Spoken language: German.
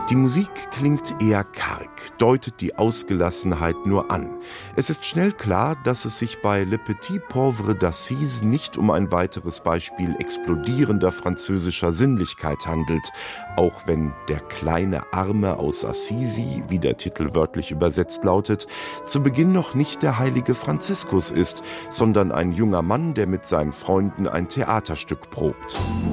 Die Musik klingt eher karg, deutet die Ausgelassenheit nur an. Es ist schnell klar, dass es sich bei Le Petit Pauvre d'Assise nicht um ein weiteres Beispiel explodierender französischer Sinnlichkeit handelt, auch wenn der kleine Arme aus Assisi, wie der Titel wörtlich übersetzt lautet, zu Beginn noch nicht der heilige Franziskus ist, sondern ein junger Mann, der mit seinen Freunden ein Theaterstück probt.